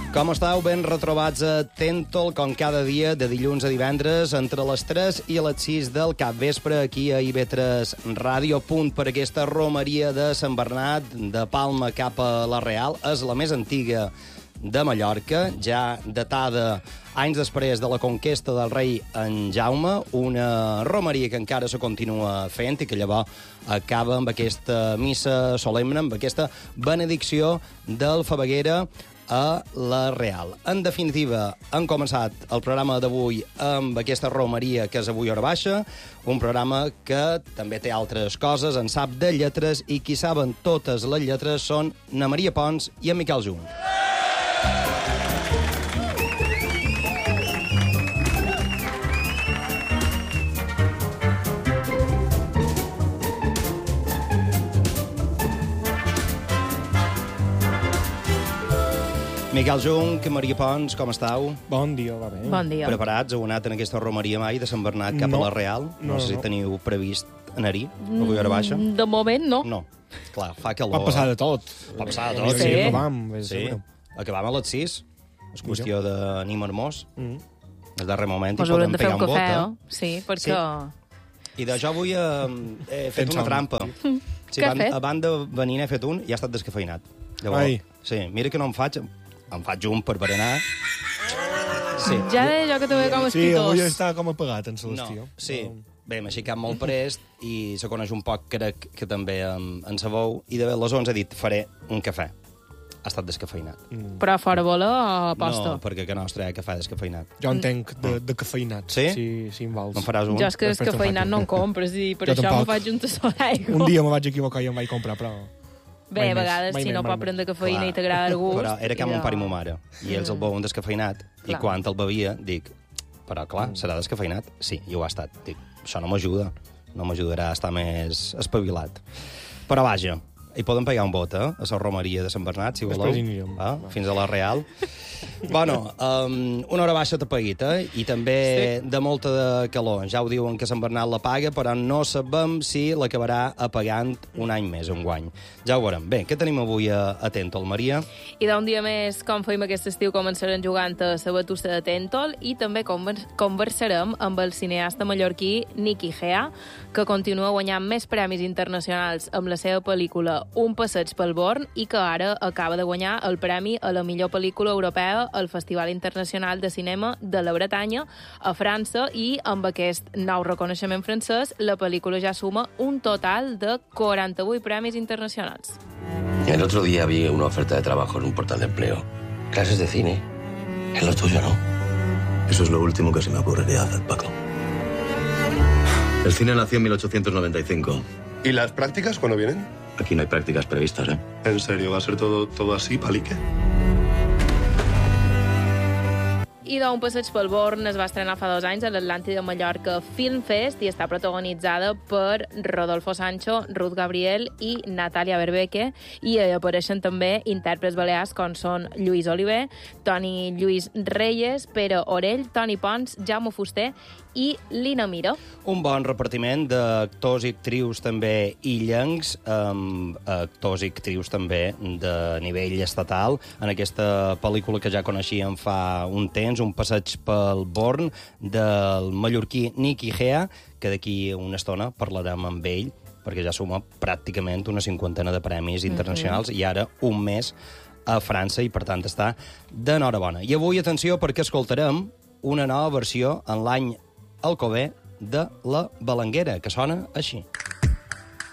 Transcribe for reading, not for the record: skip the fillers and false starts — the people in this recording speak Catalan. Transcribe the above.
Com estàu? Ben retrobats a Tentol, com cada dia, de dilluns a divendres, entre les 3 i les 6 del capvespre, aquí a IB3 Ràdio. Punt per aquesta romeria de Sant Bernat, de Palma cap a la Real. És la més antiga de Mallorca, ja datada anys després de la conquesta del rei en Jaume, una romeria que encara se continua fent i que llavors acaba amb aquesta missa solemne, amb aquesta benedicció del Faveguera a la Real. En definitiva, hem començat el programa d'avui amb aquesta romeria que és avui hora baixa, un programa que també té altres coses, en sap de lletres, i qui saben totes les lletres són na Maria Pons i en Miquel Jung. Miquel Jung, Maria Pons, com estàu? Bon dia, va bé. Bon dia. Preparats? Heu anat en aquesta romeria mai de Sant Bernat cap a la Real? No sé si teniu previst anar-hi, avui hora baixa. De moment, no. No. Clar, fa calor. Pot passar de tot. Pot passar de tot, Sí. sí. Acabam a les 6. És qüestió d'ànim hermós. El darrer moment hi Pues haurem podem de fer pegar un un cafè, bot, Sí, perquè... I d'això avui he fet una trampa. Sí, Què has fet? abans de venir n'he fet un i ha estat descafeinat. Ai. Sí, mira que no em faig un per berenar. Sí. Ja de jo que te veig com Sí, avui espitós. està com apagat, en No, Celestió. sí. Bé, m'he aixecat molt prest i se coneix un poc, crec, que també en sabou, i de les 11 he dit, faré un cafè. Ha estat descafeinat. Però fora bola o aposta? No, perquè que nostre hi ha cafè descafeinat. Jo entenc de cafeinat. Sí? Sí, em vals. Me'n faràs un? Jo és que Després te'n descafeinat faig no un. en compres i per Jo això tampoc. m'ho faig un tassó d'aigua. Un dia me vaig equivocar i em vaig comprar, però... Bé, mai a més, vegades, mai si més, no mai pot més. prendre cafeïna Clar. i t'agrada el gust... Però era com mon pare i mon mare, i ells el beuen descafeinat, i Clar. quan el bevia, dic, però clar, serà descafeinat? Sí, i ho ha estat. Dic, això no m'ajuda, no m'ajudarà a estar més espavilat. Però vaja, hi poden pegar un vot, a la romeria de Sant Bernat, si voleu. Després hi anirem. Fins a la Real. Bueno, una hora baixa tapaguita i també de molta de calor. Ja ho diuen que Sant Bernat la paga, però no sabem si l'acabarà apagant un any més, un guany. Ja ho veurem. Bé, què tenim avui a Tentol, Maria? I d'un dia més, com feim aquest estiu, començarem jugant a la batussa de Tentol i també conversarem amb el cineasta mallorquí Nicky Gea, que continua guanyant més premis internacionals amb la seva pel·lícula Un passeig pel Born i que ara acaba de guanyar el premi a la millor pel·lícula europea al Festival Internacional de Cinema de la Bretanya a França, i amb aquest nou reconeixement francès la pel·lícula ja suma un total de 48 premis internacionals. El otro día vi una oferta de trabajo en un portal de empleo. Clases de cine. Es lo tuyo, ¿no? Eso es lo último que se me ocurriría hacer, Paco. El cine nació en 1895. ¿Y las prácticas cuándo vienen? Aquí no hay prácticas previstas, ¿eh? ¿En serio? ¿Va a ser todo así, palique? I d'Un passeig pel Born es va estrenar fa 2 anys a l'Atlàntida de Mallorca Film Fest i està protagonitzada per Rodolfo Sancho, Ruth Gabriel i Natàlia Berbeque, i hi apareixen també intèrprets balears com són Lluís Oliver, Toni Lluís Reyes, Pere Orell, Toni Pons, Jaume Fuster i Lina Mira. Un bon repartiment d'actors i actrius també illencs, actors i actrius també de nivell estatal, en aquesta pel·lícula que ja coneixíem fa un temps, Un passeig pel Born, del mallorquí Nicky Gea, que d'aquí una estona parlarem amb ell, perquè ja suma pràcticament una 50 de premis internacionals i ara un mes a França, i per tant està d'enhorabona. I avui, atenció, perquè escoltarem una nova versió en l'any Alcover de La Balanguera, que sona així.